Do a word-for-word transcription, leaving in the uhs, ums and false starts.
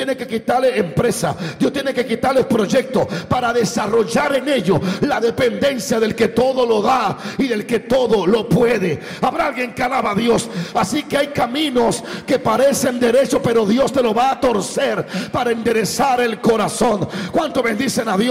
tiene que quitarle empresa, Dios tiene que quitarle proyectos para desarrollar en ellos la dependencia del que todo lo da y del que todo lo puede. Habrá alguien que alaba a Dios. Así que hay caminos que parecen derechos, pero Dios te lo va a torcer para enderezar el corazón. ¿Cuánto bendicen a Dios?